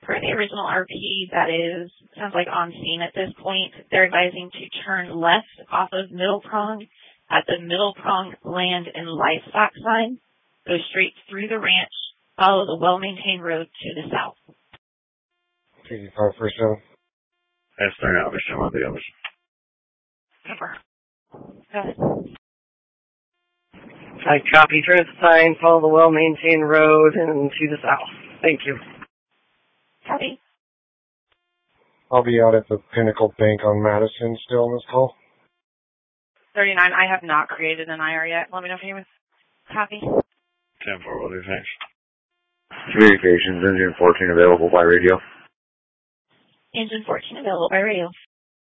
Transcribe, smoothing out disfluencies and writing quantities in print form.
For the original RP that is, sounds like on scene at this point, they're advising to turn left off of Middle Prong at the Middle Prong Land and Livestock sign. Go straight through the ranch, follow the well-maintained road to the south. 5547. That's turn out, Mr. One of the others. Cover. Go ahead. I copy, turn at the sign, follow the well-maintained road, and to the south. Thank you. Copy. I'll be out at the Pinnacle Bank on Madison still on this call. 39, I have not created an IR yet. Let me know if you copy. 10-4, will do, thanks. Communications, Engine 14 available by radio. Engine 14 available by radio.